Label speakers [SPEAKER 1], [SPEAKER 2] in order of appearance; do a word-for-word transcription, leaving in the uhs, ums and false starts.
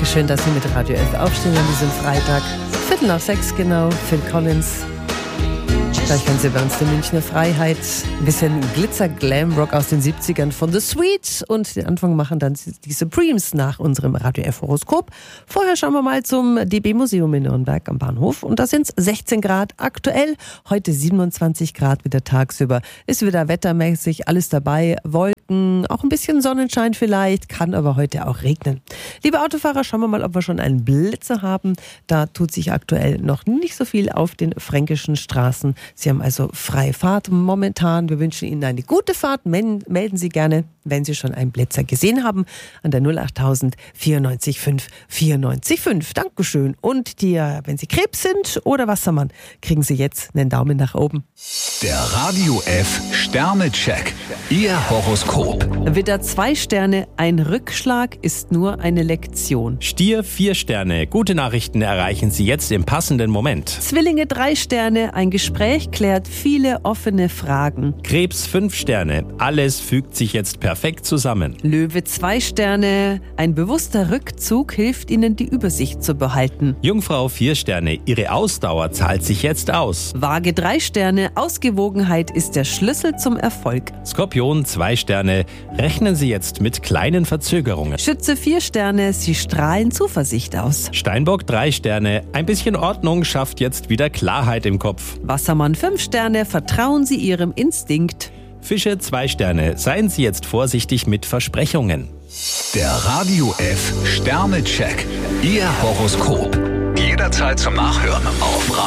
[SPEAKER 1] Dankeschön, dass Sie mit Radio F aufstehen an diesem Freitag. Viertel nach sechs genau, Phil Collins. Gleich hören Sie bei uns die Münchner Freiheit. Ein bisschen Glitzer-Glam-Rock aus den siebzigern von The Sweet. Und den Anfang machen dann die Supremes nach unserem Radio F-Horoskop. Vorher schauen wir mal zum D B-Museum in Nürnberg am Bahnhof. Und da sind es sechzehn Grad aktuell. Heute siebenundzwanzig Grad wieder tagsüber. Ist wieder wettermäßig alles dabei. Wolken, auch ein bisschen Sonnenschein vielleicht. Kann aber heute auch regnen. Liebe Autofahrer, schauen wir mal, ob wir schon einen Blitzer haben. Da tut sich aktuell noch nicht so viel auf den fränkischen Straßen. Sie haben also freie Fahrt momentan. Wir wünschen Ihnen eine gute Fahrt. Melden Sie gerne, wenn Sie schon einen Blitzer gesehen haben, an der null achttausend vierundneunzig fünf vierundneunzig fünf. Dankeschön. Und die, wenn Sie Krebs sind oder Wassermann, kriegen Sie jetzt einen Daumen nach oben.
[SPEAKER 2] Der Radio F Sternecheck. Ihr Horoskop.
[SPEAKER 1] Widder zwei Sterne, ein Rückschlag ist nur eine Lektion.
[SPEAKER 3] Stier vier Sterne, gute Nachrichten erreichen Sie jetzt im passenden Moment.
[SPEAKER 1] Zwillinge drei Sterne, ein Gespräch klärt viele offene Fragen.
[SPEAKER 3] Krebs fünf Sterne, alles fügt sich jetzt perfekt zusammen.
[SPEAKER 1] Löwe zwei Sterne, ein bewusster Rückzug hilft Ihnen, die Übersicht zu behalten.
[SPEAKER 3] Jungfrau vier Sterne, Ihre Ausdauer zahlt sich jetzt aus.
[SPEAKER 1] Waage drei Sterne, Ausgewogenheit ist der Schlüssel zum Erfolg.
[SPEAKER 3] Skorpion zwei Sterne, rechnen Sie jetzt mit kleinen Verzögerungen.
[SPEAKER 1] Schütze vier Sterne, Sie strahlen Zuversicht aus.
[SPEAKER 3] Steinbock drei Sterne, ein bisschen Ordnung schafft jetzt wieder Klarheit im Kopf.
[SPEAKER 1] Wassermann fünf Sterne, vertrauen Sie Ihrem Instinkt.
[SPEAKER 3] Fische zwei Sterne, seien Sie jetzt vorsichtig mit Versprechungen.
[SPEAKER 2] Der Radio F Sternecheck. Ihr Horoskop. Jederzeit zum Nachhören auf